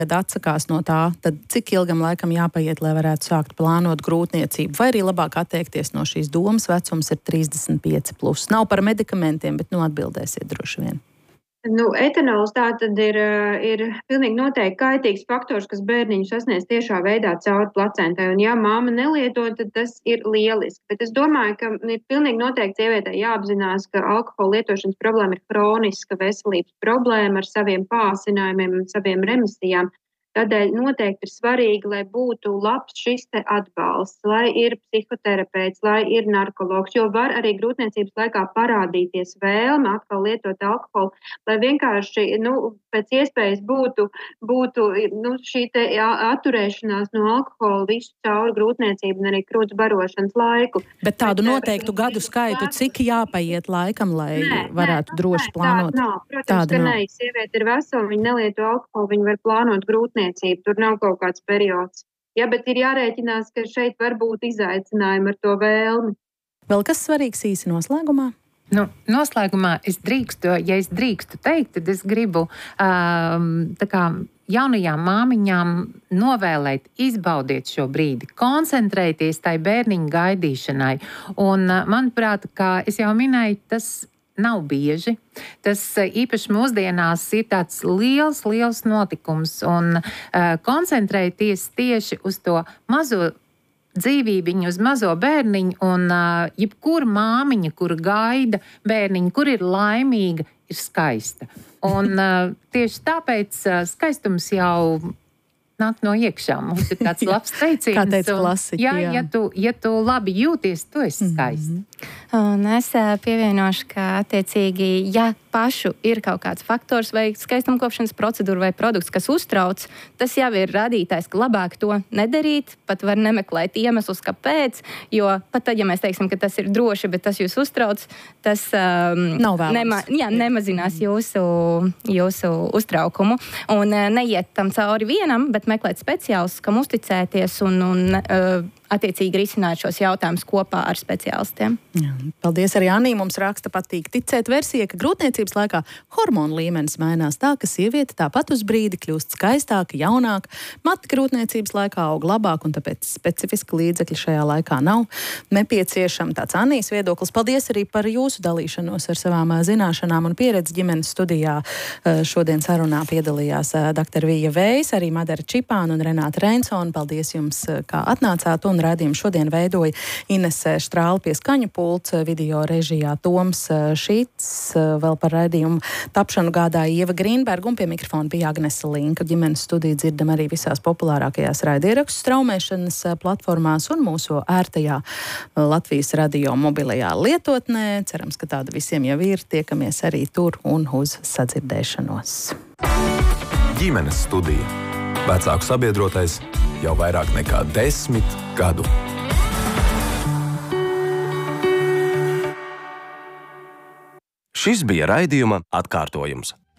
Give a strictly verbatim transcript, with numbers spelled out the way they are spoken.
kad atsakās no tā, tad cik ilgam laikam jāpaiet, lai varētu sākt plānot grūtniecību, vai arī labāk atteikties no šīs domas, vecums ir trīsdesmit pieci plus. Nav par medikamentiem, bet nu atbildēsiet droši vien. Nu, etanols tā tad ir, ir pilnīgi noteikti kaitīgs faktors, kas bērniņu sasniedz tiešā veidā cauri placentai. Un ja māma nelieto, tad tas ir lieliski. Bet es domāju, ka ir pilnīgi noteikti sievietei jāapzinās, ka alkohola lietošanas problēma ir kroniska veselības problēma ar saviem pāsinājumiem un saviem remisijām. Tādēļ noteikti ir svarīgi, lai būtu labs šis te atbalsts, lai ir psihoterapeits, lai ir narkologs, jo var arī grūtniecības laikā parādīties vēlme atkal lietot alkoholu, lai vienkārši, nu, pēc iespējas būtu, būtu nu, šī te atturēšanās no alkohola visu cauri grūtniecību un arī krūts barošanas laiku. Bet tādu Bet, noteiktu bet, gadu skaitu, cik jāpaiet laikam, lai nē, varētu nē, droši nē, plānot? Tāda nav. Protams, tāda ka nav. Nē, sieviete ir vesela, viņa nelieto alkoholu, viņa var plānot grūtniecību. Tur nav kaut kāds periods. Jā, bet ir jārēķinās, ka šeit var būt izaicinājumi ar to vēlmi. Vēl kas svarīgs īsi noslēgumā? Nu, noslēgumā es drīkstu, ja es drīkstu teikt, tad es gribu um, tā kā jaunajām māmiņām novēlēt, izbaudiet šo brīdi, koncentrēties tai bērniņu gaidīšanai. Un, manuprāt, kā es jau minēju, tas nav bieži. Tas īpaši mūsdienās ir tāds liels, liels notikums un uh, koncentrēties tieši uz to mazo dzīvībiņu, uz mazo bērniņu un uh, jebkura māmiņa, kura gaida bērniņu, kur ir laimīga, ir skaista. Un uh, tieši tāpēc uh, skaistums jau nāk no iekšā. Mums ir tāds labs teiciens. Kā teica klasika, jā. jā. Ja tu, ja tu labi jūties, tu esi skaists. Mm-hmm. Un es pievienošu, ka attiecīgi, ja pašu ir kaut kāds faktors vai skaistumkopšanas procedūra vai produkts, kas uztrauc, tas jau ir rādītājs, ka labāk to nedarīt, pat var nemeklēt iemeslus, kāpēc, jo pat tad, ja mēs teiksim, ka tas ir droši, bet tas jūs uztrauc, tas um, nema, jā, nemazinās jūsu, jūsu uztraukumu. Un uh, neiet tam cauri vienam, bet meklēt speciālistus, kam uzticēties un, un uh, attiecīgi risināt šos jautājumus kopā ar speciālistiem. Jā, paldies arī Anī. Mums raksta patīk ticēt versija, ka grūtniecības laikā hormonu līmenis mainās tā, ka sieviete tāpat uz brīdi kļūst skaistāka, jaunāka, mati grūtniecības laikā aug labāk un tāpēc specifiski līdzekļi šajā laikā nav nepieciešami. Tāds Anīs viedoklis. Paldies arī par jūsu dalīšanos ar savām zināšanām un pieredzi ģimenes studijā. Šodien sarunā piedalījās doktor Vija Vējs, arī Madara Čipāna un Renāta Reinsona. Paldies jums, kā atnācāt un raidījumu šodien veidoja Inese Štrāle pie skaņu pults, video režijā Toms Šīts, vēl par raidījumu tapšanu gādāja Ieva Grīnberga un pie mikrofona bija Agnese Linka. Ģimenes studiju dzirdam arī visās populārākajās raidierakstu straumēšanas platformās un mūsu ērtajā Latvijas radio mobilajā lietotnē. Cerams, ka tāda visiem jau ir. Tiekamies arī tur un uz sadzirdēšanos. Ģimenes studija. Vecāku sabiedrotais jau vairāk nekā desmit gadu. Šis bija raidījuma atkārtojums.